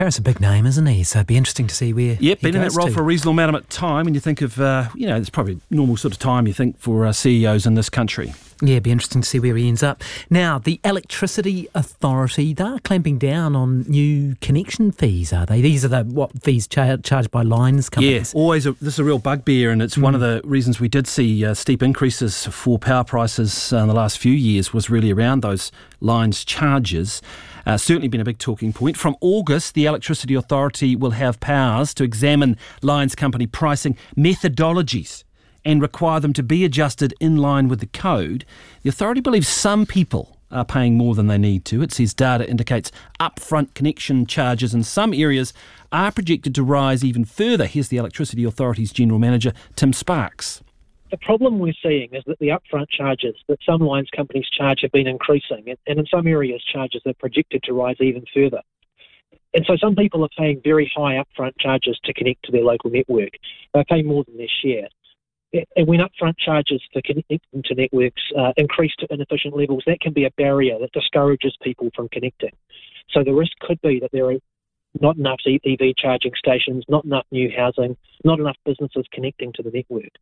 Gareth's a big name, isn't he? So it'd be interesting to see where Yep, he been in that goes role to. for a reasonable amount of time, and you think of, it's probably normal sort of time, you think, for CEOs in this country. Yeah, it'd be interesting to see where he ends up. Now, the Electricity Authority, they're clamping down on new connection fees, are they? These are fees charged by lines companies? Yeah, this is a real bugbear, and it's one of the reasons we did see steep increases for power prices in the last few years was really around those lines charges. Certainly been a big talking point. From August, the Electricity Authority will have powers to examine lines company pricing methodologies and require them to be adjusted in line with the code. The authority believes some people are paying more than they need to. It says data indicates upfront connection charges in some areas are projected to rise even further. Here's the Electricity Authority's General Manager, Tim Sparks. The problem we're seeing is that the upfront charges that some lines companies charge have been increasing, and in some areas charges are projected to rise even further. And so some people are paying very high upfront charges to connect to their local network. They pay more than their share. And when upfront charges for connecting to networks increase to inefficient levels, that can be a barrier that discourages people from connecting. So the risk could be that there are not enough EV charging stations, not enough new housing, not enough businesses connecting to the network.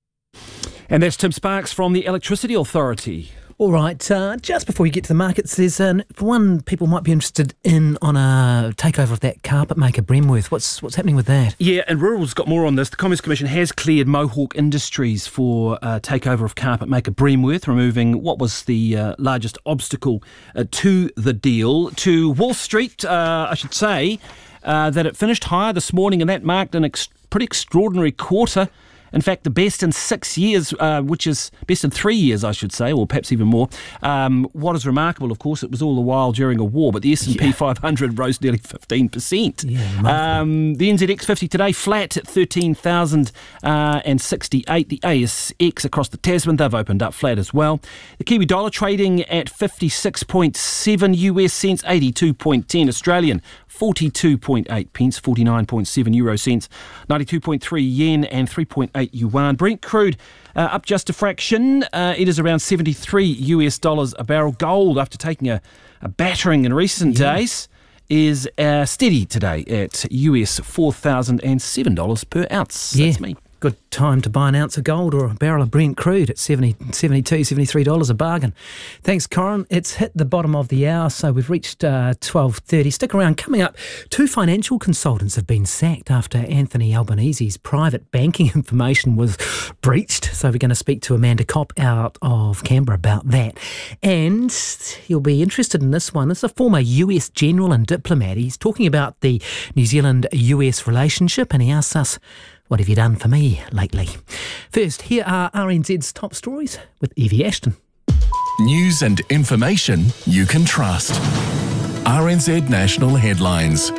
And that's Tim Sparks from the Electricity Authority. All right, just before we get to the markets, there's for one, people might be interested on a takeover of that carpet maker Bremworth. What's happening with that? Yeah, and Rural's got more on this. The Commerce Commission has cleared Mohawk Industries for takeover of carpet maker Bremworth, removing what was the largest obstacle to the deal. To Wall Street, I should say, that it finished higher this morning, and that marked an pretty extraordinary quarter. In fact, the best in 6 years, which is best in 3 years, I should say, or perhaps even more. What is remarkable, of course, it was all the while during a war, but the S&P 500 rose nearly 15%. Yeah, the NZX 50 today flat at 13,068. The ASX across the Tasman, they've opened up flat as well. The Kiwi dollar trading at 56.7 US cents, 82.10 Australian, 42.8 pence, 49.7 euro cents, 92.3 yen and 3.8 yuan. Brent crude up just a fraction. It is around $73 a barrel. Gold, after taking a battering in recent days, is steady today at US $4,007 per ounce. That's me. Good time to buy an ounce of gold or a barrel of Brent crude at $72, $73 a bargain. Thanks, Corin. It's hit the bottom of the hour, so we've reached 12:30. Stick around. Coming up, 2 financial consultants have been sacked after Anthony Albanese's private banking information was breached. So we're going to speak to Amanda Kopp out of Canberra about that. And you'll be interested in this one. It's a former US general and diplomat. He's talking about the New Zealand-US relationship, and he asks us, what have you done for me lately? First, here are RNZ's top stories with Evie Ashton. News and information you can trust. RNZ National Headlines.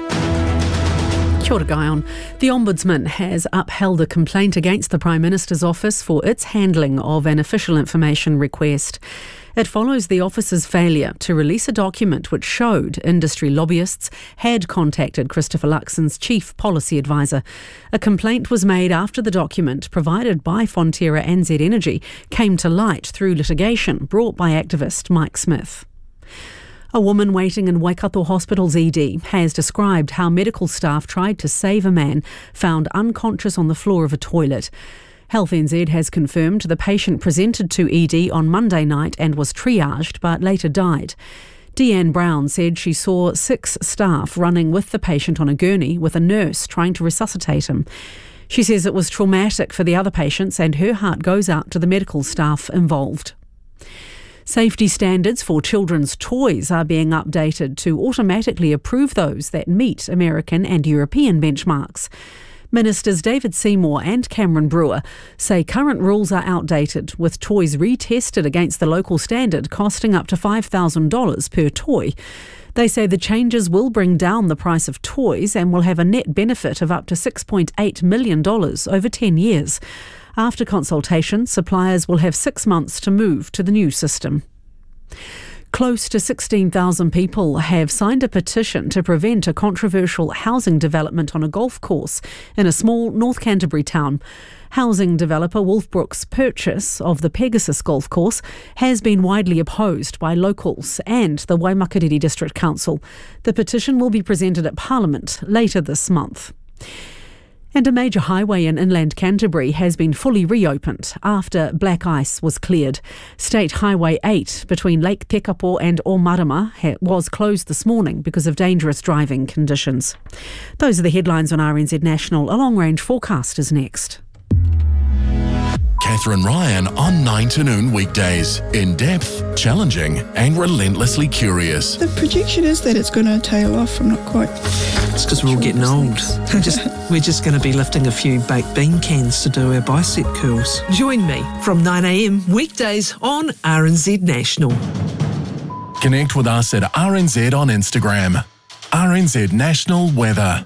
Kia ora, Guyon. The Ombudsman has upheld a complaint against the Prime Minister's office for its handling of an official information request. It follows the office's failure to release a document which showed industry lobbyists had contacted Christopher Luxon's chief policy advisor. A complaint was made after the document provided by Fonterra NZ Energy came to light through litigation brought by activist Mike Smith. A woman waiting in Waikato Hospital's ED has described how medical staff tried to save a man found unconscious on the floor of a toilet. Health NZ has confirmed the patient presented to ED on Monday night and was triaged but later died. Deanne Brown said she saw 6 staff running with the patient on a gurney with a nurse trying to resuscitate him. She says it was traumatic for the other patients and her heart goes out to the medical staff involved. Safety standards for children's toys are being updated to automatically approve those that meet American and European benchmarks. Ministers David Seymour and Cameron Brewer say current rules are outdated, with toys retested against the local standard costing up to $5,000 per toy. They say the changes will bring down the price of toys and will have a net benefit of up to $6.8 million over 10 years. After consultation, suppliers will have 6 months to move to the new system. Close to 16,000 people have signed a petition to prevent a controversial housing development on a golf course in a small North Canterbury town. Housing developer Wolfbrook's purchase of the Pegasus golf course has been widely opposed by locals and the Waimakariri District Council. The petition will be presented at Parliament later this month. And a major highway in inland Canterbury has been fully reopened after black ice was cleared. State Highway 8 between Lake Tekapo and Omarama was closed this morning because of dangerous driving conditions. Those are the headlines on RNZ National. A long-range forecast is next. Catherine Ryan on 9 to noon weekdays. In depth, challenging and relentlessly curious. The projection is that it's going to tail off. I'm not quite... It's because we're all getting old. We're just going to be lifting a few baked bean cans to do our bicep curls. Join me from 9 a.m. weekdays on RNZ National. Connect with us at RNZ on Instagram. RNZ National Weather.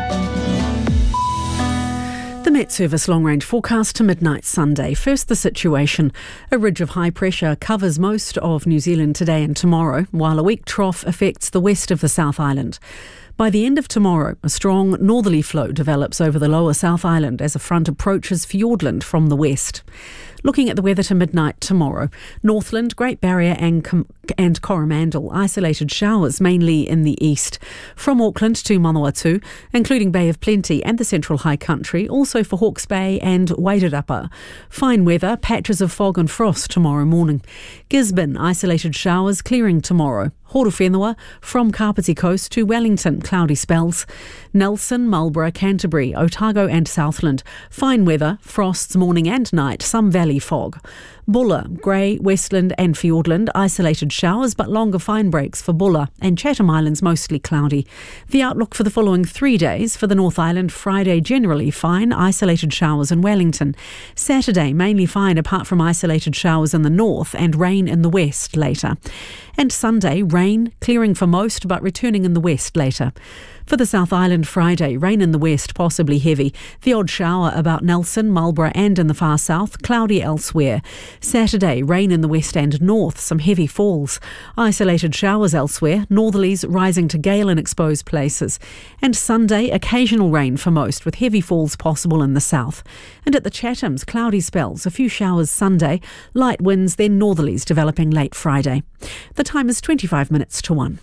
The Met Service long-range forecast to midnight Sunday. First, the situation. A ridge of high pressure covers most of New Zealand today and tomorrow, while a weak trough affects the west of the South Island. By the end of tomorrow, a strong northerly flow develops over the lower South Island as a front approaches Fiordland from the west. Looking at the weather to midnight tomorrow, Northland, Great Barrier and Coromandel, isolated showers mainly in the east. From Auckland to Manawatu, including Bay of Plenty and the Central High Country, also for Hawke's Bay and Wairarapa. Fine weather, patches of fog and frost tomorrow morning. Gisborne, isolated showers clearing tomorrow. Horowhenua, from Kapiti Coast to Wellington, cloudy spells. Nelson, Marlborough, Canterbury, Otago and Southland. Fine weather, frosts morning and night, some valley fog. Bulla, Grey, Westland and Fiordland, isolated showers but longer fine breaks for Bulla, and Chatham Islands mostly cloudy. The outlook for the following 3 days: for the North Island, Friday generally fine, isolated showers in Wellington. Saturday mainly fine apart from isolated showers in the north and rain in the west later. And Sunday, rain, clearing for most but returning in the west later. For the South Island, Friday, rain in the west, possibly heavy. The odd shower about Nelson, Marlborough and in the far south, cloudy elsewhere. Saturday, rain in the west and north, some heavy falls. Isolated showers elsewhere, northerlies rising to gale in exposed places. And Sunday, occasional rain for most, with heavy falls possible in the south. And at the Chathams, cloudy spells, a few showers Sunday, light winds, then northerlies developing late Friday. The time is 25 minutes to 1.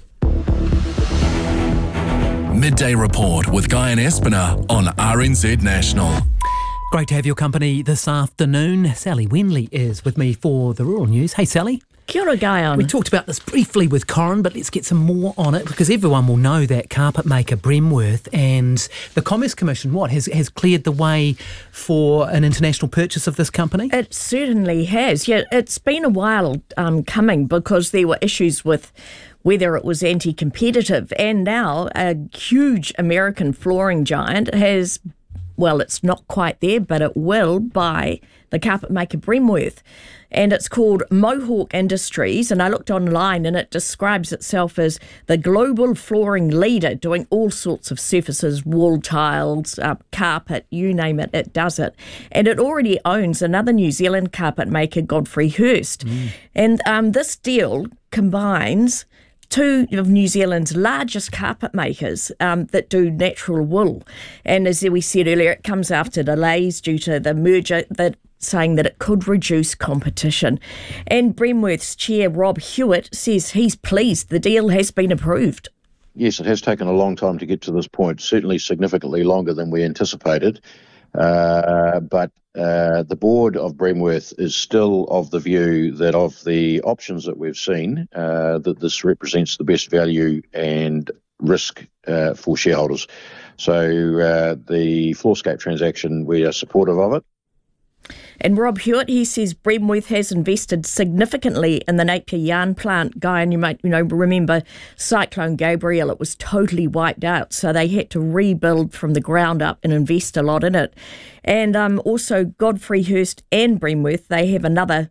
Midday Report with Guy and Espiner on RNZ National. Great to have your company this afternoon. Sally Wenley is with me for the Rural News. Hey, Sally. Kia ora, Guyon. We talked about this briefly with Corin, but let's get some more on it because everyone will know that carpet maker Bremworth and the Commerce Commission, has cleared the way for an international purchase of this company? It certainly has. Yeah, it's been a while coming because there were issues with whether it was anti-competitive, and now a huge American flooring giant has, well, it's not quite there, but it will buy the carpet maker Bremworth. And it's called Mohawk Industries, and I looked online and it describes itself as the global flooring leader, doing all sorts of surfaces, wall tiles, carpet, you name it, it does it. And it already owns another New Zealand carpet maker, Godfrey Hirst. And this deal combines two of New Zealand's largest carpet makers that do natural wool. And as we said earlier, it comes after delays due to the merger, that saying that it could reduce competition. And Bremworth's chair, Rob Hewitt, says he's pleased the deal has been approved. Yes, it has taken a long time to get to this point, certainly significantly longer than we anticipated. But the board of Bremworth is still of the view that of the options that we've seen, that this represents the best value and risk for shareholders. So the Floorscape transaction, we are supportive of it. And Rob Hewitt, he says Bremworth has invested significantly in the Napier yarn plant. Guy, and you might remember Cyclone Gabrielle, it was totally wiped out, so they had to rebuild from the ground up and invest a lot in it. And also Godfrey Hirst and Bremworth, they have another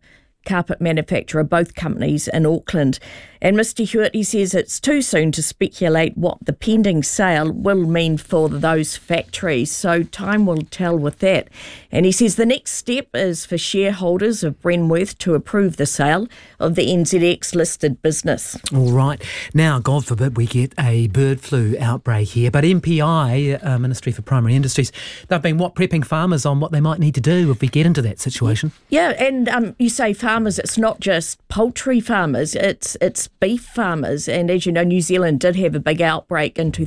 carpet manufacturer, both companies in Auckland. And Mr Hewitt, he says it's too soon to speculate what the pending sale will mean for those factories, so time will tell with that. And he says the next step is for shareholders of Bremworth to approve the sale of the NZX-listed business. All right. Now, God forbid we get a bird flu outbreak here, but MPI, Ministry for Primary Industries, they've been prepping farmers on what they might need to do if we get into that situation. Yeah, and you say farmers, it's not just poultry farmers, it's beef farmers. And as you know, New Zealand did have a big outbreak in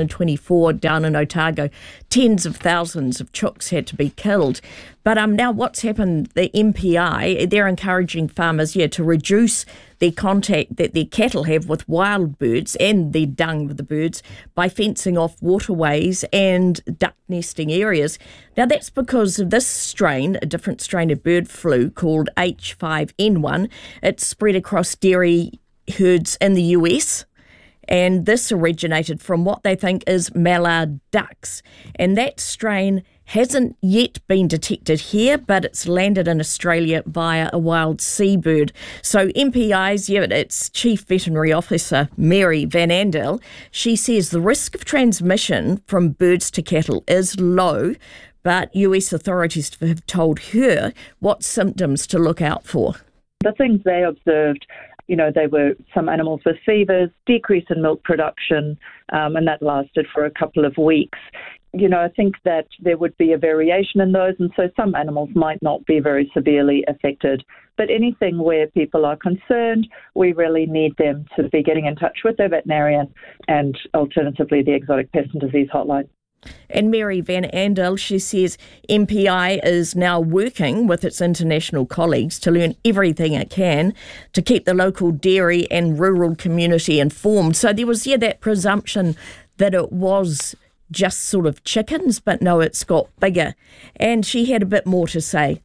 2024 down in Otago. Tens of thousands of chooks had to be killed. But now what's happened, the MPI, they're encouraging farmers, to reduce the contact that their cattle have with wild birds and the dung with the birds by fencing off waterways and duck nesting areas. Now that's because of this strain, a different strain of bird flu called H5N1. It's spread across dairy herds in the US. And this originated from what they think is mallard ducks. And that strain hasn't yet been detected here, but it's landed in Australia via a wild seabird. So MPI's, its Chief Veterinary Officer, Mary Van Andel, she says the risk of transmission from birds to cattle is low, but US authorities have told her what symptoms to look out for. The things they observed, they were some animals with fevers, decrease in milk production, and that lasted for a couple of weeks. I think that there would be a variation in those, and so some animals might not be very severely affected. But anything where people are concerned, we really need them to be getting in touch with their veterinarian and alternatively the Exotic Pest and Disease Hotline. And Mary Van Andel, she says MPI is now working with its international colleagues to learn everything it can to keep the local dairy and rural community informed. So there was, that presumption that it was just sort of chickens, but no, it's got bigger. And she had a bit more to say.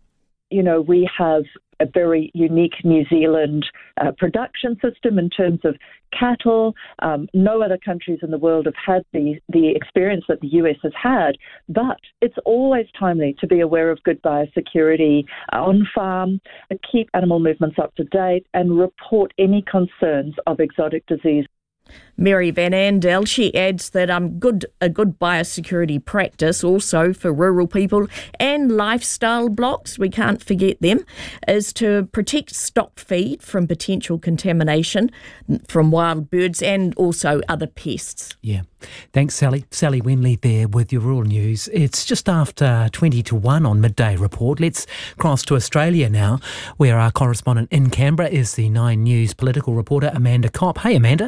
We have a very unique New Zealand production system in terms of cattle. No other countries in the world have had the experience that the US has had, but it's always timely to be aware of good biosecurity on farm, keep animal movements up to date, and report any concerns of exotic disease. Mary Van Andel, she adds that a good biosecurity practice also for rural people and lifestyle blocks, we can't forget them, is to protect stock feed from potential contamination from wild birds and also other pests. Yeah. Thanks, Sally. Sally Wenley there with your rural news. It's just after 20-1 on Midday Report. Let's cross to Australia now, where our correspondent in Canberra is the 9 News political reporter Amanda Kopp. Hey, Amanda.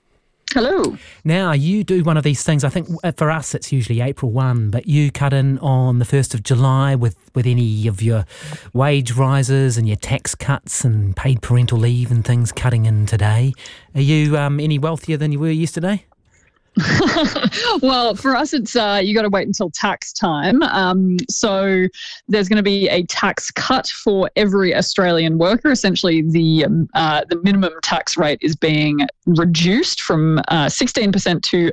Hello. Now, you do one of these things, I think for us it's usually April 1, but you cut in on the 1st of July with any of your wage rises and your tax cuts and paid parental leave and things cutting in today. Are you any wealthier than you were yesterday? Well, for us, it's you got to wait until tax time. So there's going to be a tax cut for every Australian worker. Essentially, the minimum tax rate is being reduced from 16% to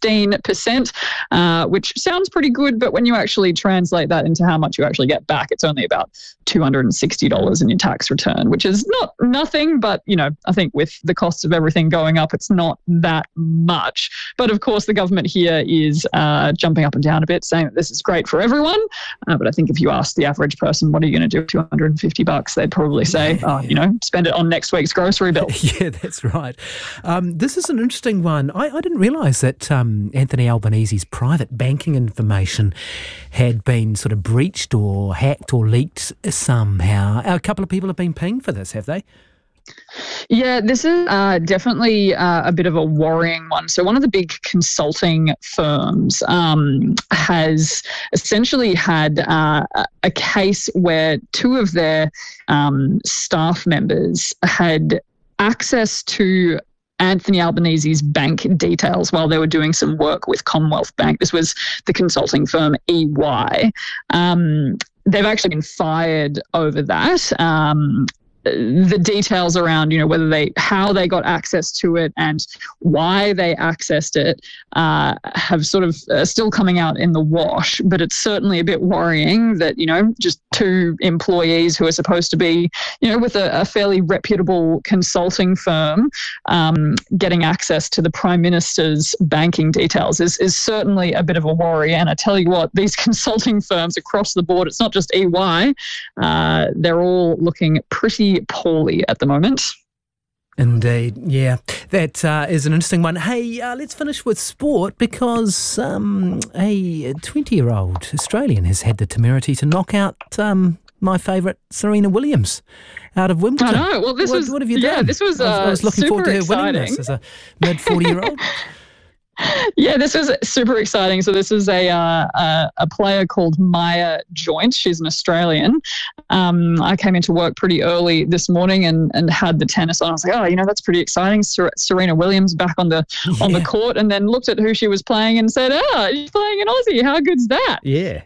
15%, which sounds pretty good. But when you actually translate that into how much you actually get back, it's only about $260 in your tax return, which is not nothing. But, I think with the cost of everything going up, it's not that much. But of course, the government here is jumping up and down a bit, saying that this is great for everyone. But I think if you ask the average person, what are you going to do with $250? They'd probably say, spend it on next week's grocery bill. Yeah, that's right. This is an interesting one. I didn't realise that Anthony Albanese's private banking information had been sort of breached or hacked or leaked somehow. A couple of people have been pinged for this, have they? Yeah, this is definitely a bit of a worrying one. So one of the big consulting firms has essentially had a case where 2 of their staff members had access to Anthony Albanese's bank details while they were doing some work with Commonwealth Bank. This was the consulting firm EY. They've actually been fired over that. The details around, how they got access to it and why they accessed it have sort of still coming out in the wash. But it's certainly a bit worrying that, just two employees who are supposed to be, with a fairly reputable consulting firm, getting access to the Prime Minister's banking details is certainly a bit of a worry. And I tell you what, these consulting firms across the board, it's not just EY, they're all looking pretty poorly at the moment. Indeed, yeah. That is an interesting one. Hey, let's finish with sport because a 20-year-old Australian has had the temerity to knock out my favourite Serena Williams out of Wimbledon. I know. Well, what have you done? Yeah, this was I was looking forward to her exciting. winning this as a mid-40-year-old. Yeah, this was super exciting. So this is a player called Maya Joint. She's an Australian. I came into work pretty early this morning and had the tennis on. I was like, that's pretty exciting. Serena Williams back on the court, and then looked at who she was playing and said, you're playing an Aussie. How good's that? Yeah.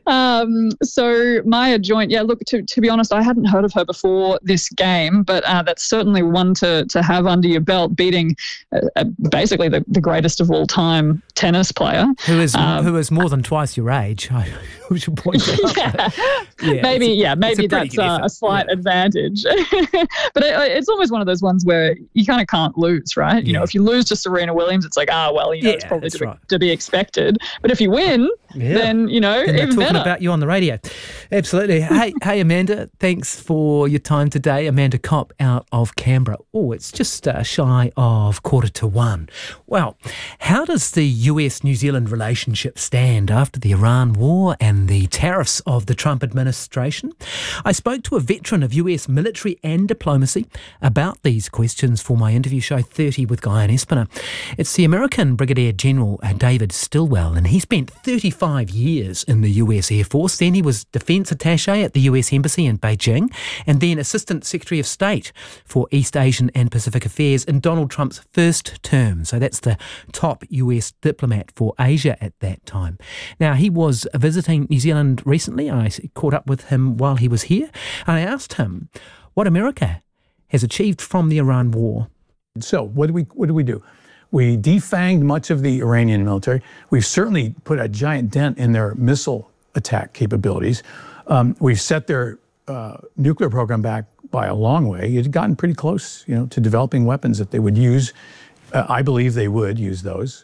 So Maya Joint, look, to be honest, I hadn't heard of her before this game, but that's certainly one to have under your belt, beating basically the greatest of all time tennis player who is more than twice your age. I should point out. Maybe that's a slight advantage. But it's almost one of those ones where you kind of can't lose, right? If you lose to Serena Williams, it's like, it's probably to be expected. But if you win, then even talking better. About you on the radio. Absolutely. Hey, Amanda, thanks for your time today. Amanda Kopp out of Canberra. Oh, it's just shy of 1:45. Well, how does the US-New Zealand relationship stand after the Iran war and the tariffs of the Trump administration? I spoke to a veteran of US military and diplomacy about these questions for my interview show 30 with Guy and Espiner. It's the American Brigadier General David Stilwell, and he spent 35 years in the US Air Force. Then he was Defence Attaché at the US Embassy in Beijing, and then Assistant Secretary of State for East Asian and Pacific Affairs in Donald Trump's first term. So that's the top US diplomat for Asia at that time. Now, he was visiting New Zealand recently. I caught up with him while he was here, and I asked him what America has achieved from the Iran war. So what do we do? We defanged much of the Iranian military. We've certainly put a giant dent in their missile attack capabilities. We've set their nuclear program back by a long way. It had gotten pretty close, to developing weapons that they would use. I believe they would use those.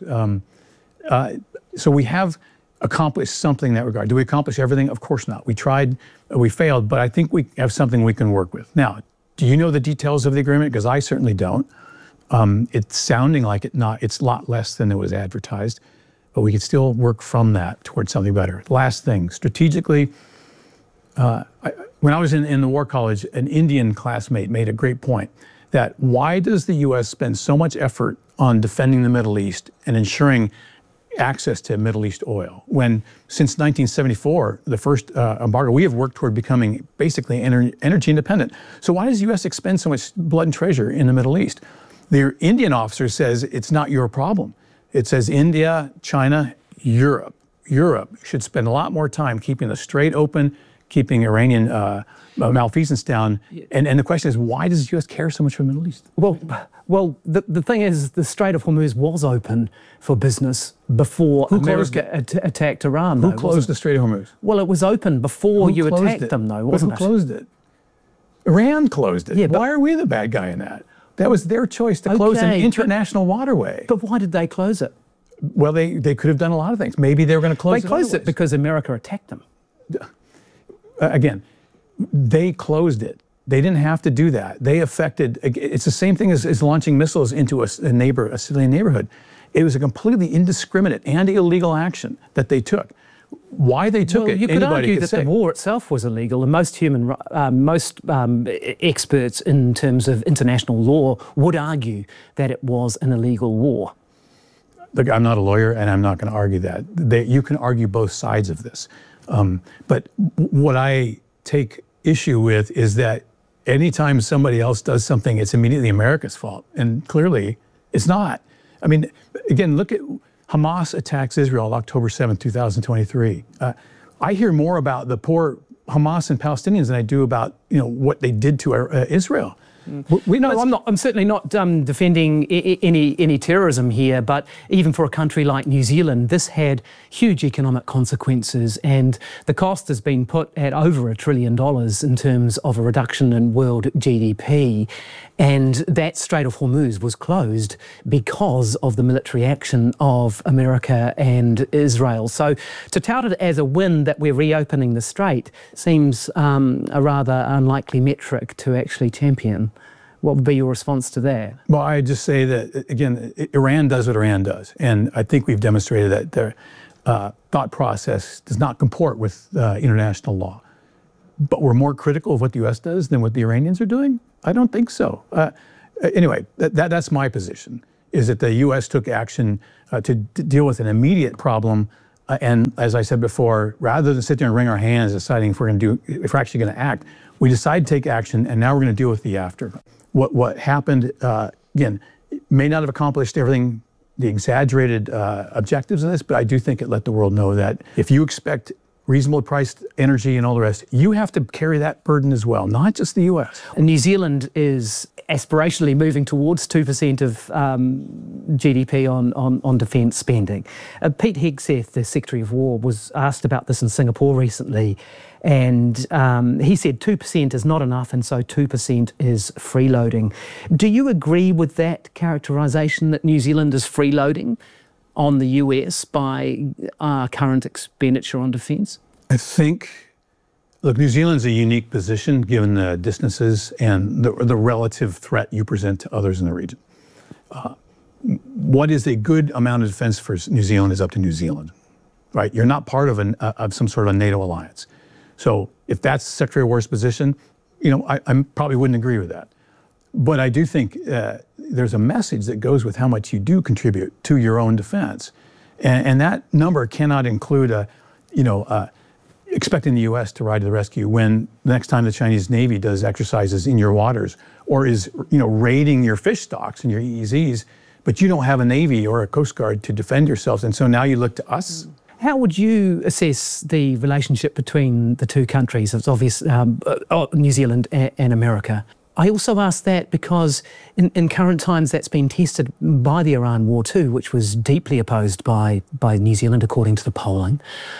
So we have accomplished something in that regard. Do we accomplish everything? Of course not. We tried, we failed, but I think we have something we can work with. Now, do you know the details of the agreement? Because I certainly don't. It's sounding like it's a lot less than it was advertised, but we could still work from that towards something better. Last thing, strategically, when I was in the War College, an Indian classmate made a great point that why does the U.S. spend so much effort on defending the Middle East and ensuring access to Middle East oil when since 1974, the first embargo, we have worked toward becoming basically energy independent. So why does the U.S. expend so much blood and treasure in the Middle East? The Indian officer says it's not your problem. It says India, China, Europe. Europe should spend a lot more time keeping the Strait open, keeping Iranian malfeasance down. And the question is, why does the U.S. care so much for the Middle East? Well, the thing is, the Strait of Hormuz was open for business before America attacked Iran. Who closed the Strait of Hormuz? Well, it was open before you attacked them, though, wasn't it? Who closed it? Iran closed it. Yeah, why are we the bad guy in that? That was their choice to close an international waterway. But why did they close it? Well, they could have done a lot of things. Maybe they were going to close it. They closed it because America attacked them. Again, they closed it. They didn't have to do that. They affected, it's the same thing as launching missiles into a civilian neighborhood. It was a completely indiscriminate and illegal action that they took. Why they took it, you could argue that the war itself was illegal, and most experts in terms of international law would argue that it was an illegal war. Look, I'm not a lawyer, and I'm not going to argue that. You can argue both sides of this. But what I take issue with is that anytime somebody else does something, it's immediately America's fault. And clearly, it's not. I mean, again, look at Hamas attacks Israel October 7th, 2023. I hear more about the poor Hamas and Palestinians than I do about what they did to Israel. I'm certainly not defending any terrorism here, but even for a country like New Zealand, this had huge economic consequences, and the cost has been put at over $1 trillion in terms of a reduction in world GDP. And that Strait of Hormuz was closed because of the military action of America and Israel. So to tout it as a win that we're reopening the strait seems a rather unlikely metric to actually champion. What would be your response to that? Well, I just say that, again, Iran does what Iran does. And I think we've demonstrated that their thought process does not comport with international law. But we're more critical of what the U.S. does than what the Iranians are doing? I don't think so. Anyway, that's my position, is that the U.S. took action to deal with an immediate problem. And as I said before, rather than sit there and wring our hands deciding if we're actually going to act, we decided to take action, and now we're going to deal with the after. What happened, again, may not have accomplished everything, the exaggerated objectives of this, but I do think it let the world know that if you expect reasonably priced energy and all the rest, you have to carry that burden as well, not just the U.S. And New Zealand is aspirationally moving towards 2% of GDP on defence spending. Pete Hegseth, the Secretary of War, was asked about this in Singapore recently, and he said 2% is not enough, and so 2% is freeloading. Do you agree with that characterisation, that New Zealand is freeloading on the US by our current expenditure on defence? I think, look, New Zealand's a unique position given the distances and the relative threat you present to others in the region. What is a good amount of defence for New Zealand is up to New Zealand, right? You're not part of some sort of a NATO alliance. So if that's Secretary of War's position, I probably wouldn't agree with that. But I do think there's a message that goes with how much you do contribute to your own defense. And that number cannot include expecting the U.S. to ride to the rescue when the next time the Chinese Navy does exercises in your waters or is, raiding your fish stocks and your EEZs, but you don't have a Navy or a Coast Guard to defend yourselves. And so now you look to us. How would you assess the relationship between the two countries? It's obvious, New Zealand and America. I also ask that because in current times that's been tested by the Iran war too, which was deeply opposed by New Zealand according to the polling.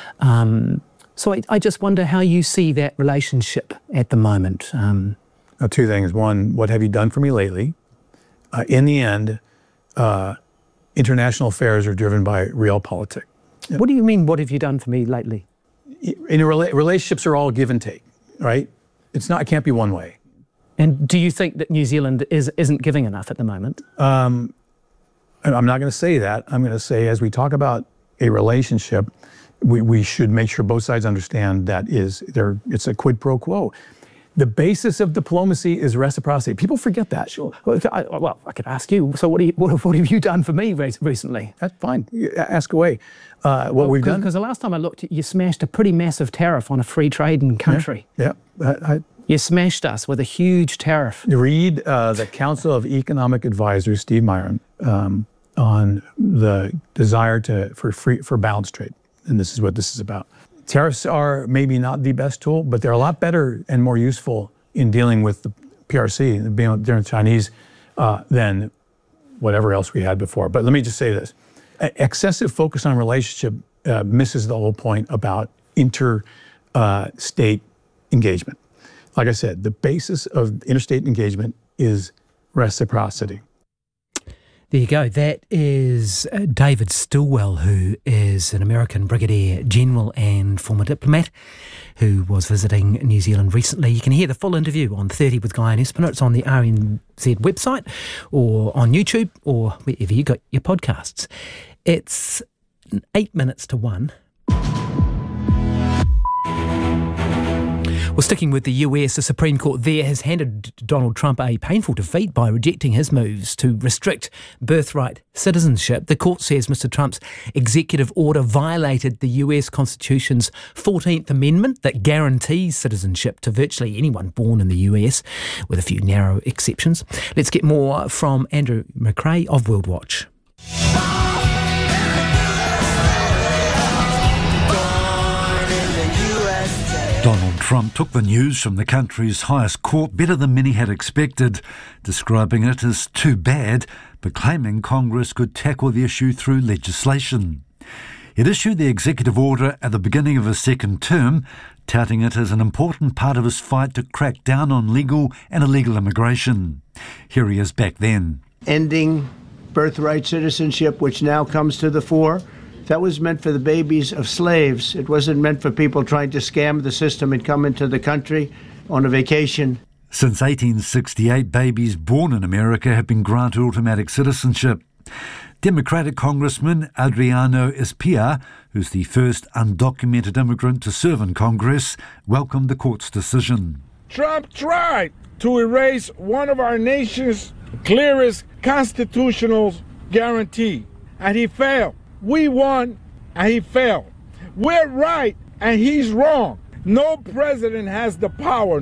So I just wonder how you see that relationship at the moment. Two things. One, what have you done for me lately? In the end, international affairs are driven by realpolitik. Yeah. What do you mean, what have you done for me lately? Relationships are all give and take, right? It can't be one way. And do you think that New Zealand isn't giving enough at the moment? I'm not going to say that. I'm going to say, as we talk about a relationship, we should make sure both sides understand that it's a quid pro quo. The basis of diplomacy is reciprocity. People forget that. Sure. Well, I could ask you. So what have you done for me recently? That's fine. Ask away. What we've done? Because the last time I looked, you smashed a pretty massive tariff on a free trading country. Yeah. You smashed us with a huge tariff. Read the Council of Economic Advisors, Steve Myron, on the desire for balanced trade. And this is what this is about. Tariffs are maybe not the best tool, but they're a lot better and more useful in dealing with the PRC, being the Chinese, than whatever else we had before. But let me just say this. Excessive focus on relationship misses the whole point about interstate engagement. Like I said, the basis of interstate engagement is reciprocity. There you go. That is David Stilwell, who is an American Brigadier General and former diplomat who was visiting New Zealand recently. You can hear the full interview on 30 with Guy and Espinel. It's on the RNZ website or on YouTube or wherever you got your podcasts. It's 8 minutes to 1. Well, sticking with the US, the Supreme Court there has handed Donald Trump a painful defeat by rejecting his moves to restrict birthright citizenship. The court says Mr. Trump's executive order violated the US Constitution's 14th Amendment that guarantees citizenship to virtually anyone born in the US, with a few narrow exceptions. Let's get more from Andrew McRae of World Watch. Donald Trump took the news from the country's highest court better than many had expected, describing it as too bad, but claiming Congress could tackle the issue through legislation. It issued the executive order at the beginning of his second term, touting it as an important part of his fight to crack down on legal and illegal immigration. Here he is back then. Ending birthright citizenship, which now comes to the fore, that was meant for the babies of slaves. It wasn't meant for people trying to scam the system and come into the country on a vacation. Since 1868, babies born in America have been granted automatic citizenship. Democratic Congressman Adriano Espia, who's the first undocumented immigrant to serve in Congress, welcomed the court's decision. Trump tried to erase one of our nation's clearest constitutional guarantee, and he failed. We won, and he failed. We're right, and he's wrong. No president has the power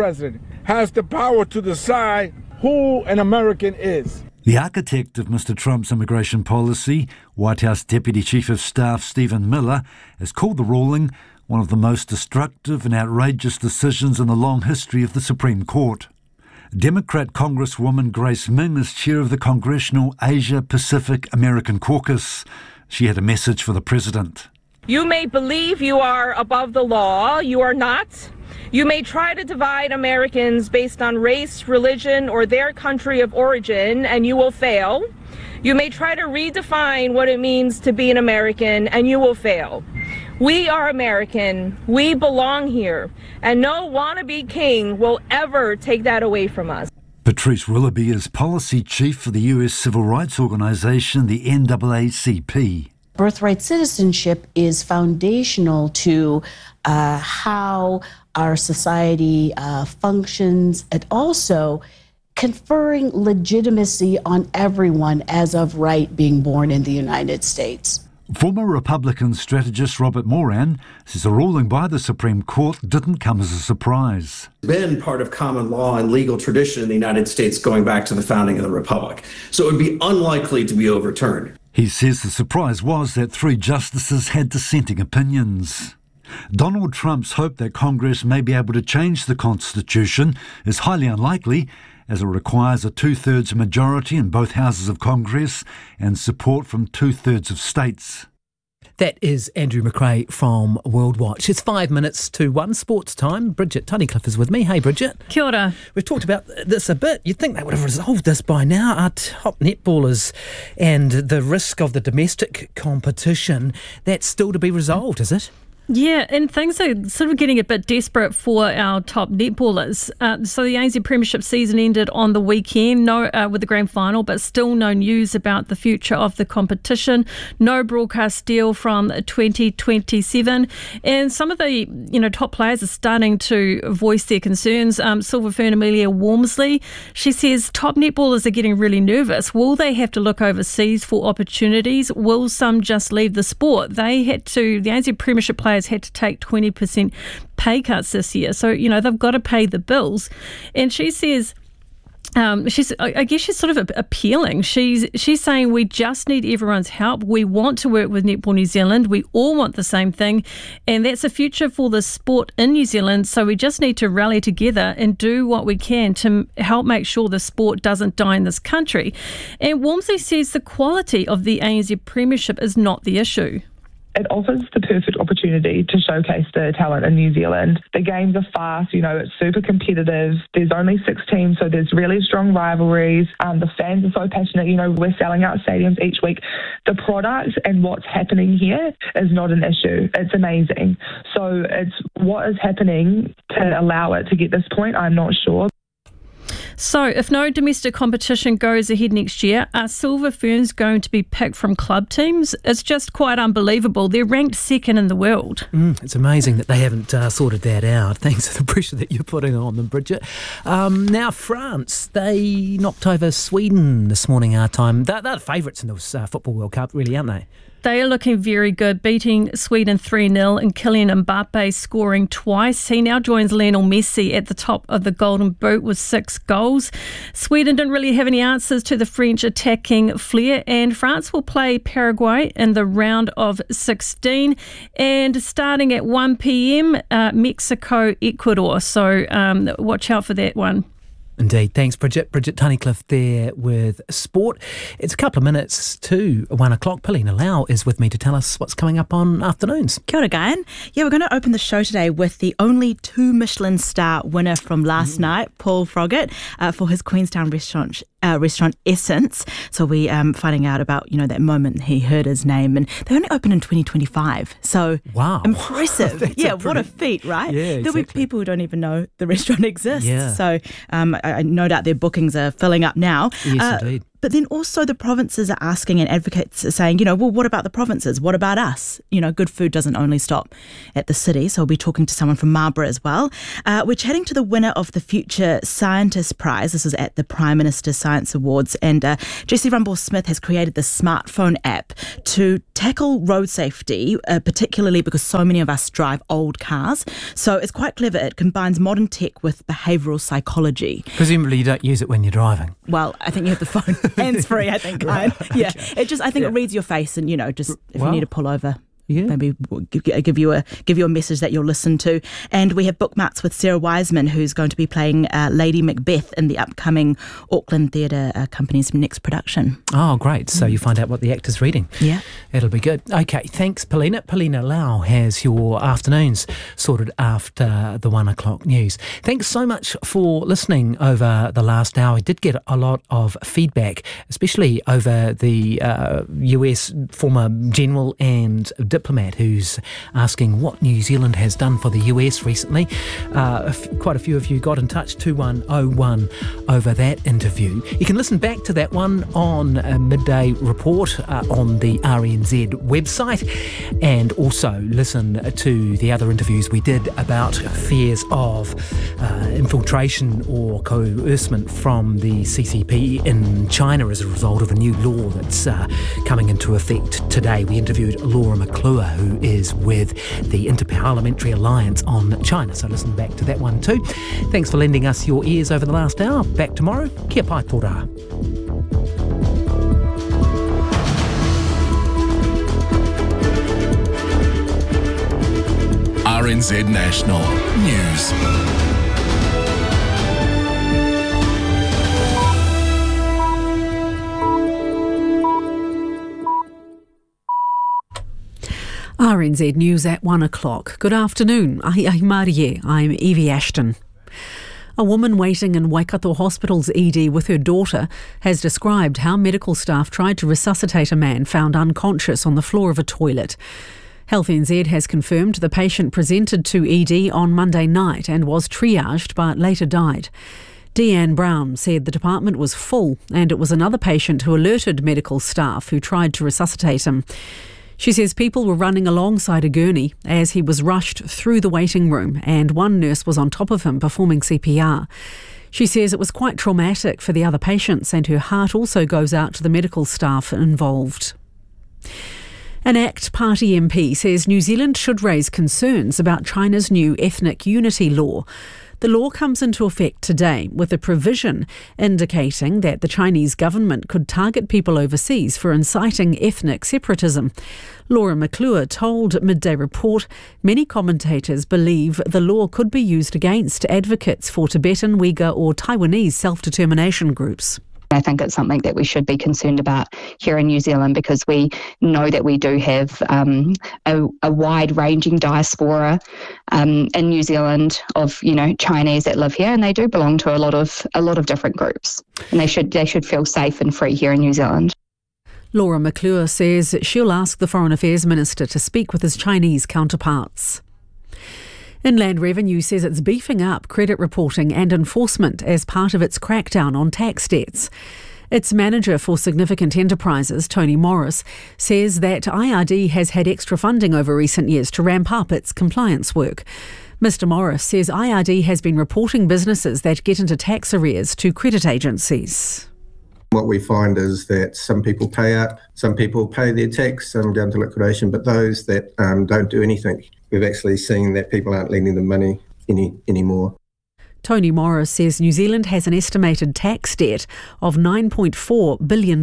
to decide who an American is. The architect of Mr. Trump's immigration policy, White House Deputy Chief of Staff Stephen Miller, has called the ruling one of the most destructive and outrageous decisions in the long history of the Supreme Court. Democrat Congresswoman Grace Ming is chair of the Congressional Asia Pacific American Caucus. She had a message for the president. You may believe you are above the law. You are not. You may try to divide Americans based on race, religion, or their country of origin, and you will fail. You may try to redefine what it means to be an American, and you will fail. We are American. We belong here, and no wannabe king will ever take that away from us. Patrice Willoughby is policy chief for the US civil rights organisation, the NAACP. Birthright citizenship is foundational to how our society functions, and also conferring legitimacy on everyone as of right being born in the United States. Former Republican strategist Robert Moran says a ruling by the Supreme Court didn't come as a surprise. It's been part of common law and legal tradition in the United States going back to the founding of the Republic, so it would be unlikely to be overturned. He says the surprise was that 3 justices had dissenting opinions. Donald Trump's hope that Congress may be able to change the Constitution is highly unlikely, as it requires a 2/3 majority in both houses of Congress and support from 2/3 of states. That is Andrew McRae from World Watch. It's 5 minutes to 1 sports time. Bridget Tunnicliffe is with me. Hey, Bridget. Kia ora. We've talked about this a bit. You'd think they would have resolved this by now. Our top netballers and the risk of the domestic competition, that's still to be resolved, is it? Yeah, and things are sort of getting a bit desperate for our top netballers. So the ANZ Premiership season ended on the weekend, with the grand final, but still no news about the future of the competition. No broadcast deal from 2027, and some of the top players are starting to voice their concerns. Silver Fern Amelia Walmsley, she says top netballers are getting really nervous. Will they have to look overseas for opportunities? Will some just leave the sport? The ANZ Premiership players had to take 20% pay cuts this year. So, they've got to pay the bills. And she says, I guess she's sort of appealing. She's saying we just need everyone's help. We want to work with Netball New Zealand. We all want the same thing, and that's a future for the sport in New Zealand. So we just need to rally together and do what we can to help make sure the sport doesn't die in this country. And Walmsley says the quality of the ANZ Premiership is not the issue. It offers the perfect opportunity to showcase the talent in New Zealand. The games are fast, it's super competitive. There's only 6 teams, so there's really strong rivalries. The fans are so passionate, we're selling out stadiums each week. The product and what's happening here is not an issue. It's amazing. So it's what is happening to allow it to get this point, I'm not sure. So if no domestic competition goes ahead next year, are Silver Ferns going to be picked from club teams? It's just quite unbelievable. They're ranked 2nd in the world. It's amazing that they haven't sorted that out. Thanks for the pressure that you're putting on them, Bridget. Now, France, they knocked over Sweden this morning our time. They're the favourites in this Football World Cup, really, aren't they? They are looking very good, beating Sweden 3-0 and Kylian Mbappe scoring twice. He now joins Lionel Messi at the top of the Golden Boot with 6 goals. Sweden didn't really have any answers to the French attacking flair, and France will play Paraguay in the round of 16. And starting at 1 p.m, Mexico, Ecuador. So watch out for that one. Indeed. Thanks, Bridget. Bridget Tunnicliffe there with sport. It's a couple of minutes to 1 o'clock. Paulina Lau is with me to tell us what's coming up on afternoons. Kia ora, Guyan. Yeah, we're going to open the show today with the only 2 Michelin star winner from last night, Paul Froggatt, for his Queenstown restaurant Essence. So we finding out about, that moment he heard his name, and they only opened in 2025. So wow, impressive. Yeah, what a feat, right? Yeah, exactly. There'll be people who don't even know the restaurant exists. Yeah. So I no doubt their bookings are filling up now. Yes, indeed. But then also the provinces are asking, and advocates are saying, well, what about the provinces? What about us? Good food doesn't only stop at the city. So we'll be talking to someone from Marlborough as well. We're chatting to the winner of the Future Scientist Prize. This is at the Prime Minister's Science Awards. And Jessie Rumble-Smith has created this smartphone app to tackle road safety, particularly because so many of us drive old cars. So it's quite clever. It combines modern tech with behavioural psychology. Presumably you don't use it when you're driving. Well, I think you have the phone hands-free, I think. Right. Yeah. Okay. It reads your face and, just if you need to pull over. Yeah. Maybe give you a message that you'll listen to. And we have bookmarks with Sarah Wiseman, who's going to be playing Lady Macbeth in the upcoming Auckland Theatre Company's next production. Oh, great. So you find out what the actor's reading. Yeah. It'll be good. Okay, thanks, Paulina. Paulina Lau has your afternoons sorted after the 1 o'clock news. Thanks so much for listening over the last hour. We did get a lot of feedback, especially over the US former general and diplomat who's asking what New Zealand has done for the US recently. Quite a few of you got in touch, 2101, over that interview. You can listen back to that one on Midday Report on the RNZ website, and also listen to the other interviews we did about fears of infiltration or coercement from the CCP in China as a result of a new law that's coming into effect today. We interviewed Laura McClure, who is with the Interparliamentary Alliance on China. So listen back to that one too. Thanks for lending us your ears over the last hour. Back tomorrow. Kia pai tō. RNZ National News. RNZ News at 1 o'clock. Good afternoon. I'm Evie Ashton. A woman waiting in Waikato Hospital's ED with her daughter has described how medical staff tried to resuscitate a man found unconscious on the floor of a toilet. Health NZ has confirmed the patient presented to ED on Monday night and was triaged but later died. Deanne Brown said the department was full and it was another patient who alerted medical staff who tried to resuscitate him. She says people were running alongside a gurney as he was rushed through the waiting room, and one nurse was on top of him performing CPR. She says it was quite traumatic for the other patients, and her heart also goes out to the medical staff involved. An ACT Party MP says New Zealand should raise concerns about China's new ethnic unity law. The law comes into effect today with a provision indicating that the Chinese government could target people overseas for inciting ethnic separatism. Laura McClure told Midday Report many commentators believe the law could be used against advocates for Tibetan, Uyghur or Taiwanese self-determination groups. I think it's something that we should be concerned about here in New Zealand, because we know that we do have a wide-ranging diaspora in New Zealand of Chinese that live here, and they do belong to a lot of different groups, and they should feel safe and free here in New Zealand. Laura McClure says she'll ask the Foreign Affairs Minister to speak with his Chinese counterparts. Inland Revenue says it's beefing up credit reporting and enforcement as part of its crackdown on tax debts. Its manager for significant enterprises, Tony Morris, says that IRD has had extra funding over recent years to ramp up its compliance work. Mr Morris says IRD has been reporting businesses that get into tax arrears to credit agencies. What we find is that some people pay up, some people pay their tax, some go into liquidation, but those that don't do anything, we've actually seen that people aren't lending them money anymore. Tony Morris says New Zealand has an estimated tax debt of $9.4 billion.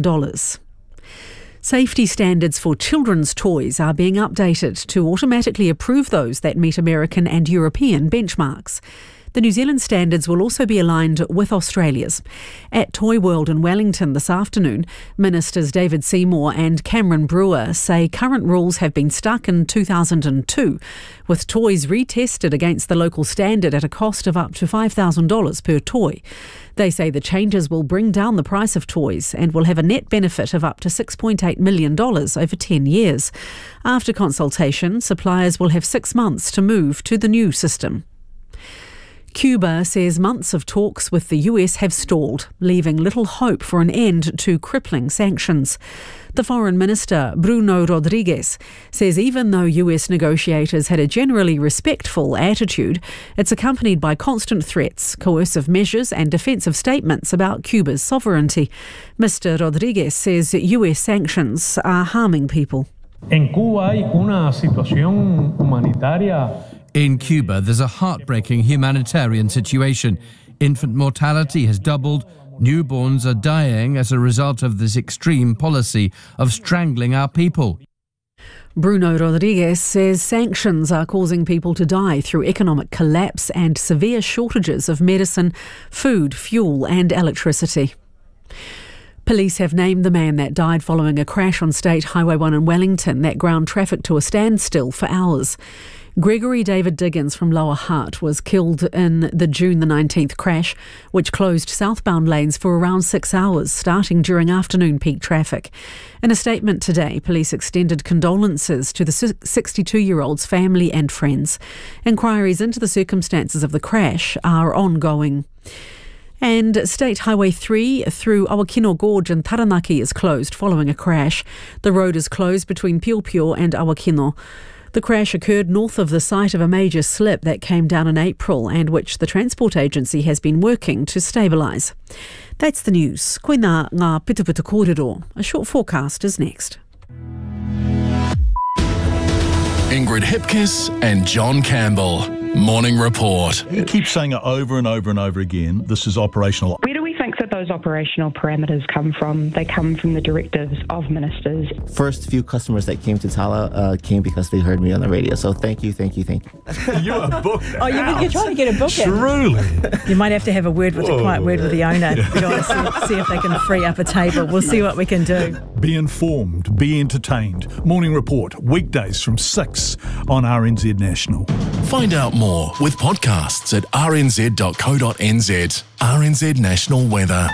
Safety standards for children's toys are being updated to automatically approve those that meet American and European benchmarks. The New Zealand standards will also be aligned with Australia's. At Toy World in Wellington this afternoon, Ministers David Seymour and Cameron Brewer say current rules have been stuck in 2002, with toys retested against the local standard at a cost of up to $5,000 per toy. They say the changes will bring down the price of toys and will have a net benefit of up to $6.8 million over 10 years. After consultation, suppliers will have 6 months to move to the new system. Cuba says months of talks with the US have stalled, leaving little hope for an end to crippling sanctions. The Foreign Minister, Bruno Rodriguez, says even though US negotiators had a generally respectful attitude, it's accompanied by constant threats, coercive measures and defensive statements about Cuba's sovereignty. Mr. Rodriguez says US sanctions are harming people. En Cuba hay una situación humanitaria. In Cuba, there's a heartbreaking humanitarian situation. Infant mortality has doubled. Newborns are dying as a result of this extreme policy of strangling our people. Bruno Rodriguez says sanctions are causing people to die through economic collapse and severe shortages of medicine, food, fuel and electricity. Police have named the man that died following a crash on State Highway 1 in Wellington that ground traffic to a standstill for hours. Gregory David Diggins from Lower Hutt was killed in the June the 19th crash, which closed southbound lanes for around 6 hours, starting during afternoon peak traffic. In a statement today, police extended condolences to the 62-year-old's family and friends. Inquiries into the circumstances of the crash are ongoing. And State Highway 3 through Awakino Gorge in Taranaki is closed following a crash. The road is closed between Piopio and Awakino. The crash occurred north of the site of a major slip that came down in April and which the Transport Agency has been working to stabilise. That's the news. Koina ngā pitupitu kōrero. A short forecast is next. Ingrid Hipkiss and John Campbell. Morning Report. You keep saying it over and over and over again. This is operational. Where do we think that those operational parameters come from? They come from the directives of ministers. First few customers that came to Tala came because they heard me on the radio. So thank you. You are booked Oh, you're trying to get a book Truly. You might have to have a quiet word with the owner. See if they can free up a table. We'll see what we can do. Be informed, be entertained. Morning Report, weekdays from 6 on RNZ National. Find out more with podcasts at rnz.co.nz. RNZ National Weather.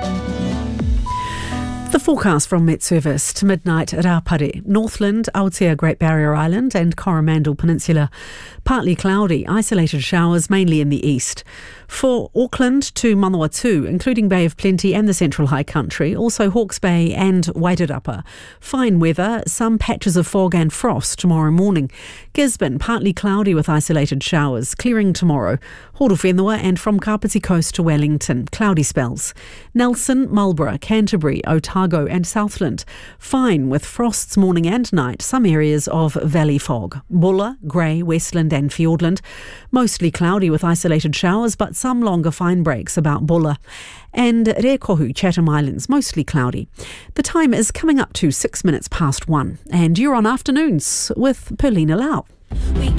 The forecast from Met Service to midnight at Rapare, Northland, Aotea, Great Barrier Island and Coromandel Peninsula. Partly cloudy, isolated showers mainly in the east. For Auckland to Manawatu, including Bay of Plenty and the Central High Country, also Hawke's Bay and Wairarapa. Fine weather, some patches of fog and frost tomorrow morning. Gisborne, partly cloudy with isolated showers, clearing tomorrow. Horowhenua and from Kapiti Coast to Wellington, cloudy spells. Nelson, Marlborough, Canterbury, Otago and Southland. Fine with frosts morning and night, some areas of valley fog. Bulla, Grey, Westland and Fiordland. Mostly cloudy with isolated showers, but some longer fine breaks about Bulla. And Rekohu, Chatham Islands, mostly cloudy. The time is coming up to 6 minutes past 1. And you're on Afternoons with Perlina Lau.